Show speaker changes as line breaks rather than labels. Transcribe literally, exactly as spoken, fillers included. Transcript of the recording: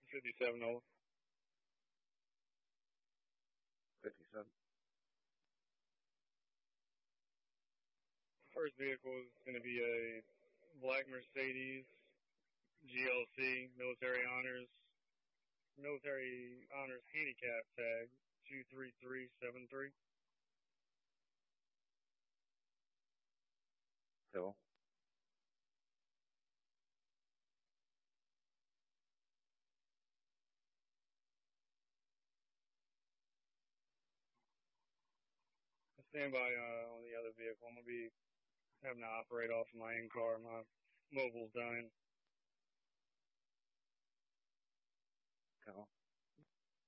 fifty-seven over.
fifty-seven.
First vehicle is going to be a black Mercedes G L C Military Honors Military Honors Handicap Tag two three three seven three.
Cool.
Stand by uh, on the other vehicle. I'm going to be having to operate off of my in-car. My mobile's dying.
Cool.